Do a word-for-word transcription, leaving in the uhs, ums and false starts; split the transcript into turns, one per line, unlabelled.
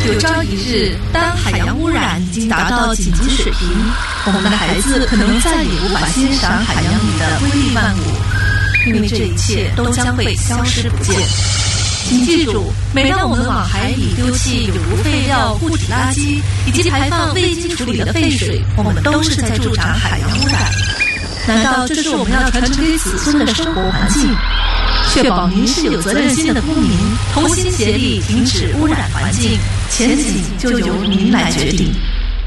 有朝一日，当海洋污染已经达到紧急水平，我们的孩子可能再也无法欣赏海洋里的瑰丽万物，因为这一切都将会消失不见。请记住，每当我们往海里丢弃有毒废料、固体垃圾以及排放未经处理的废水，我们都是在助长海洋污染。难道这是我们要传承给子孙的生活环境？确保您是有责任心的公民，同心协力停止污染环境，前景就由您来决定。